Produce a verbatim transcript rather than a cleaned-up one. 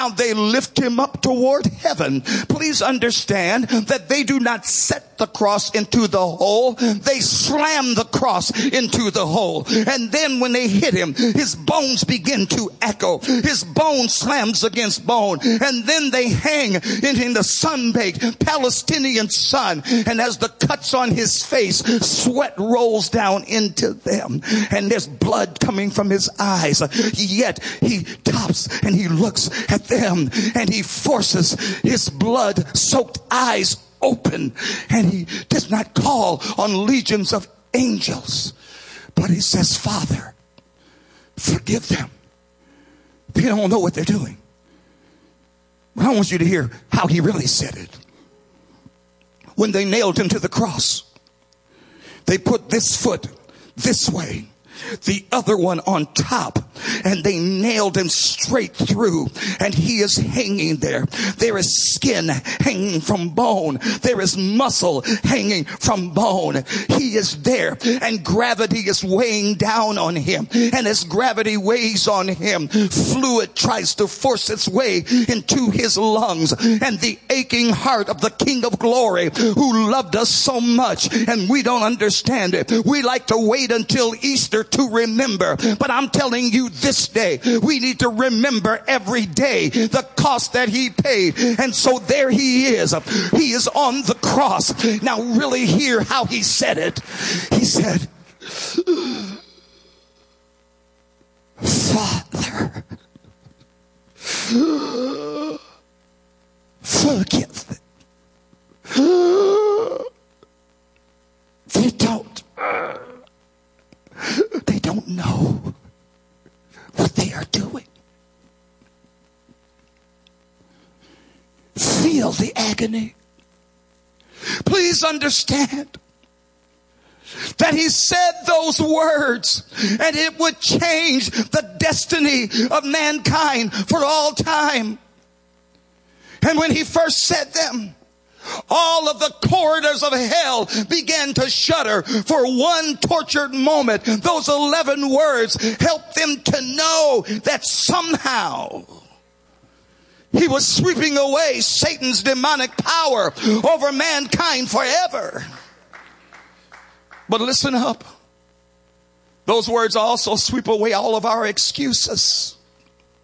Now they lift him up toward heaven. Please understand that they do not set the cross into the hole. They slam the cross into the hole. And then when they hit him, his bones begin to echo. His bone slams against bone. And then they hang in, in the sun-baked Palestinian sun. And as the cuts on his face, sweat rolls down into them. And there's blood coming from his eyes. Yet he stops and he looks at them and he forces his blood-soaked eyes open, and he does not call on legions of angels, but he says, Father, forgive them. They don't know what they're doing. But I want you to hear how he really said it. When they nailed him to the cross, they put this foot this way, the other one on top, and they nailed him straight through, and he is hanging there. There is skin hanging from bone. There is muscle hanging from bone. He is there, and gravity is weighing down on him. And as gravity weighs on him, fluid tries to force its way into his lungs. And the aching heart of the King of Glory, who loved us so much, and we don't understand it. We like to wait until Easter to remember, but I'm telling you this day, we need to remember every day the cost that he paid. And so there he is. He is on the cross. Now really hear how he said it. He said, Father, forgive them. They don't They don't know what they are doing. Feel the agony. Please understand that he said those words and it would change the destiny of mankind for all time. And when he first said them, all of the corridors of hell began to shudder for one tortured moment. Those eleven words helped them to know that somehow he was sweeping away Satan's demonic power over mankind forever. But listen up. Those words also sweep away all of our excuses.